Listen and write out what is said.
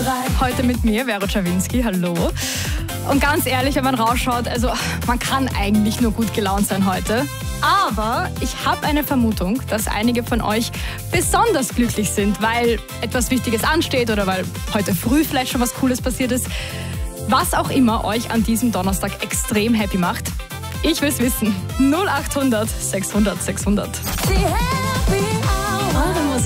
Heute mit mir, Vero Czawinski, hallo. Und ganz ehrlich, wenn man rausschaut, also man kann eigentlich nur gut gelaunt sein heute. Aber ich habe eine Vermutung, dass einige von euch besonders glücklich sind, weil etwas Wichtiges ansteht oder weil heute früh vielleicht schon was Cooles passiert ist. Was auch immer euch an diesem Donnerstag extrem happy macht. Ich will's wissen. 0800 600 600.